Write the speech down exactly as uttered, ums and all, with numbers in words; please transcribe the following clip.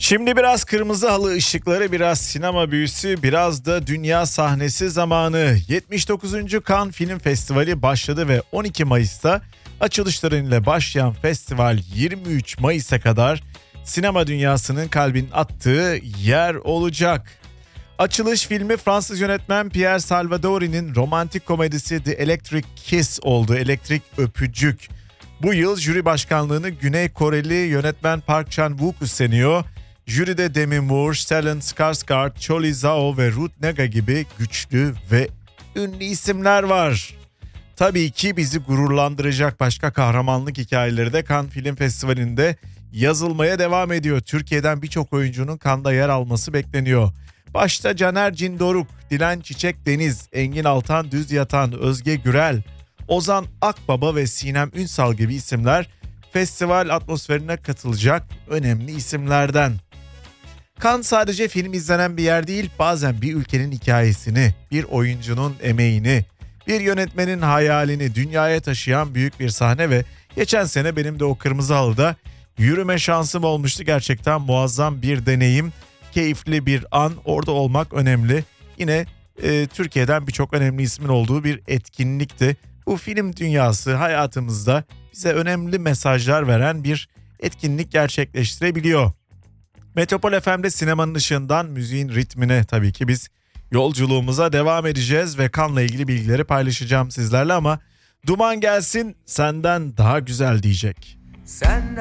Şimdi biraz kırmızı halı ışıkları, biraz sinema büyüsü, biraz da dünya sahnesi zamanı. yetmiş dokuzuncu Cannes Film Festivali başladı ve on iki Mayıs'ta açılışlarıyla başlayan festival yirmi üç Mayıs'a kadar sinema dünyasının kalbinin attığı yer olacak. Açılış filmi Fransız yönetmen Pierre Salvadori'nin romantik komedisi The Electric Kiss oldu. Elektrik Öpücük. Bu yıl jüri başkanlığını Güney Koreli yönetmen Park Chan-wook üstleniyor. Jüride Demi Moore, Stellan Skarsgård, Chloe Zhao ve Ruth Negga gibi güçlü ve ünlü isimler var. Tabii ki bizi gururlandıracak başka kahramanlık hikayeleri de Cannes Film Festivali'nde yazılmaya devam ediyor. Türkiye'den birçok oyuncunun Cannes'da yer alması bekleniyor. Başta Caner Cindoruk, Dilan Çiçek Deniz, Engin Altan Düz Yatan, Özge Gürel, Ozan Akbaba ve Sinem Ünsal gibi isimler festival atmosferine katılacak önemli isimlerden. Cannes sadece film izlenen bir yer değil, bazen bir ülkenin hikayesini, bir oyuncunun emeğini, bir yönetmenin hayalini dünyaya taşıyan büyük bir sahne ve geçen sene benim de o kırmızı halıda yürüme şansım olmuştu. Gerçekten muazzam bir deneyim, keyifli bir an, orada olmak önemli. Yine e, Türkiye'den birçok önemli ismin olduğu bir etkinlikti. Bu film dünyası hayatımızda bize önemli mesajlar veren bir etkinlik gerçekleştirebiliyor. Metropol F M'de sinemanın ışığından müziğin ritmine tabii ki biz yolculuğumuza devam edeceğiz ve Cannes'la ilgili bilgileri paylaşacağım sizlerle ama Duman gelsin senden daha güzel diyecek. Senden